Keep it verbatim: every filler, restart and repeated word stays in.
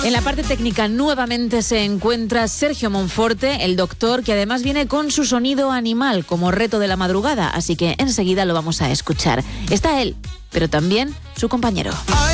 En la parte técnica nuevamente se encuentra Sergio Monforte, el doctor, que además viene con su sonido animal como reto de la madrugada, así que enseguida lo vamos a escuchar. Está él, pero también su compañero.